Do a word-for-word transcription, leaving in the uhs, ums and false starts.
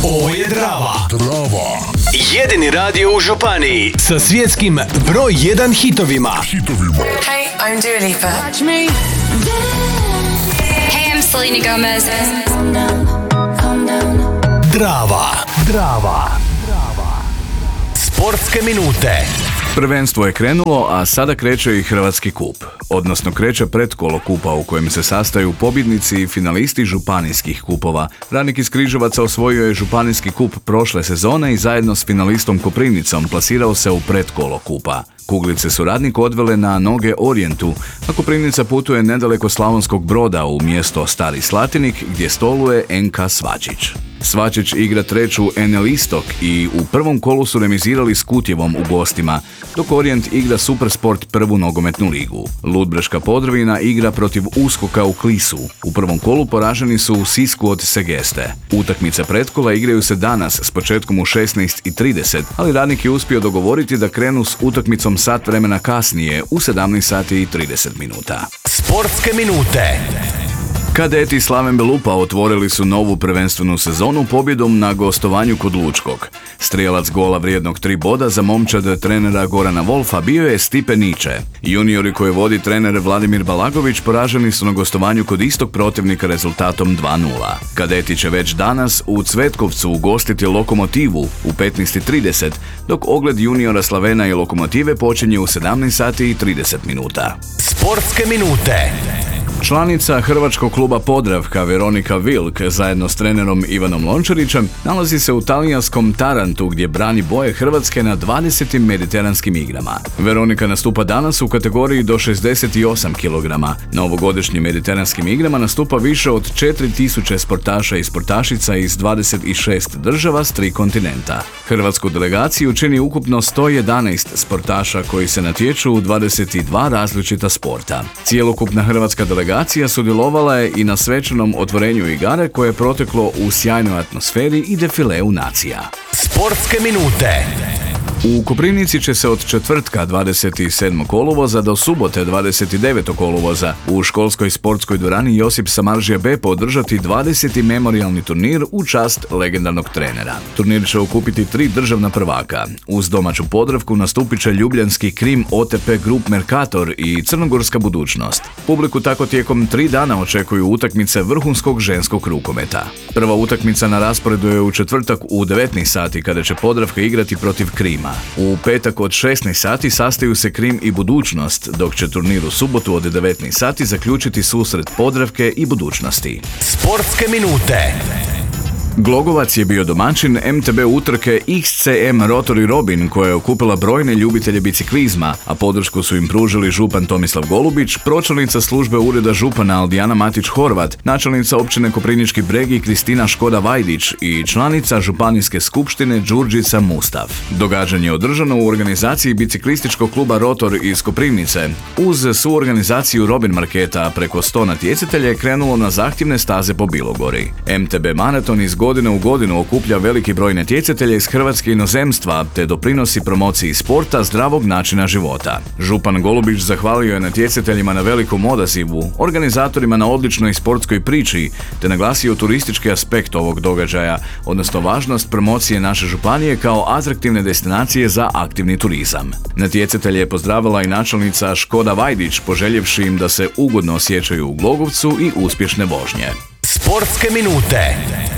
Ovo je Drava. Drava. Jedini radio u Županiji sa svjetskim broj jedan hitovima. Hitovima. Hey, I'm Dua Lipa. Touch me. Hey, I'm Selena Gomez. Drava. Drava. Sportske minute. Prvenstvo je krenulo, a sada kreće i Hrvatski kup, odnosno kreće pretkolo kupa u kojem se sastaju pobjednici i finalisti županijskih kupova. Radnik iz Križevaca osvojio je županijski kup prošle sezone i zajedno s finalistom Koprivnicom plasirao se u pretkolo kupa. Kuglice su Radnik odvele na noge Orijentu, a Koprivnica putuje nedaleko Slavonskog Broda u mjesto Stari Slatinik gdje stoluje en ka Svačić. Svačić igra treću en el Istok i u prvom kolu su remizirali s Kutjevom u gostima, dok Orijent igra Supersport prvu nogometnu ligu. Ludbreška Podravina igra protiv Uskoka u Klisu. U prvom kolu poraženi su u Sisku od Segeste. Utakmice pretkola igraju se danas s početkom u šesnaest i trideset, ali Radnik je uspio dogovoriti da krenu s utakmicom sat vremena kasnije u sedamnaest sati i trideset minuta. Sportske minute. Kadeti Slaven Belupa otvorili su novu prvenstvenu sezonu pobjedom na gostovanju kod Lučkog. Strijelac gola vrijednog tri boda za momčad trenera Gorana Wolfa bio je Stipe Niče. Juniori koje vodi trener Vladimir Balagović poraženi su na gostovanju kod istog protivnika rezultatom dva nula. Kadeti će već danas u Cvetkovcu ugostiti Lokomotivu u petnaest i trideset, dok ogled juniora Slavena i Lokomotive počinje u sedamnaest sati i trideset minuta. Sportske minute. Članica Hrvačkog kluba Podravka Veronika Vilk zajedno s trenerom Ivanom Lončarićem nalazi se u talijanskom Tarantu gdje brani boje Hrvatske na dvadesetim mediteranskim igrama. Veronika nastupa danas u kategoriji do šezdeset osam kilograma. Na ovogodišnjim mediteranskim igrama nastupa više od četiri tisuće sportaša i sportašica iz dvadeset šest država s tri kontinenta. Hrvatsku delegaciju čini ukupno sto jedanaest sportaša koji se natječu u dvadeset dva različita sporta. Cijelokupna hrvatska delegacija Delegacija sudjelovala je i na svečanom otvorenju igara koje je proteklo u sjajnoj atmosferi i defileu nacija. Sportske minute. U Koprivnici će se od četvrtka dvadeset sedmog kolovoza do subote dvadeset devetog kolovoza u školskoj sportskoj dvorani Josip Samardžija Bepo održati dvadeseti memorijalni turnir u čast legendarnog trenera. Turnir će okupiti tri državna prvaka. Uz domaću Podravku nastupit će ljubljanski Krim O T P Group Mercator i crnogorska Budućnost. Publiku tako tijekom tri dana očekuju utakmice vrhunskog ženskog rukometa. Prva utakmica na rasporedu je u četvrtak u devetnaest sati kada će Podravka igrati protiv Krima. U petak od šesnaest sati sastaju se Krim i Budućnost, dok će turnir u subotu od devetnaest sati zaključiti susret Podravke i Budućnosti. Sportske minute. Glogovac je bio domaćin em te be utrke iks ce em Rotori Robin koja je okupila brojne ljubitelje biciklizma, a podršku su im pružili župan Tomislav Golubić, pročelnica službe ureda župana Aldijana Matić-Horvat, načelnica općine Koprivnički Bregi Kristina Škoda Vajdić i članica županijske skupštine Đurđica Mustav. Događanje je održano u organizaciji biciklističkog kluba Rotor iz Koprivnice. Uz suorganizaciju Robin Marketa preko sto natjecatelja je krenulo na zahtjevne staze po Bilogori. em te be Maraton iz godine u godinu okuplja veliki broj natjecatelja iz Hrvatske i inozemstva te doprinosi promociji sporta zdravog načina života. Župan Golubić zahvalio je natjecateljima na velikom odazivu, organizatorima na odličnoj sportskoj priči te naglasio turistički aspekt ovog događaja, odnosno važnost promocije naše županije kao atraktivne destinacije za aktivni turizam. Natjecatelje je pozdravila i načelnica Škoda Vajdić poželjevši im da se ugodno osjećaju u Glogovcu i uspješne vožnje. Sportske minute.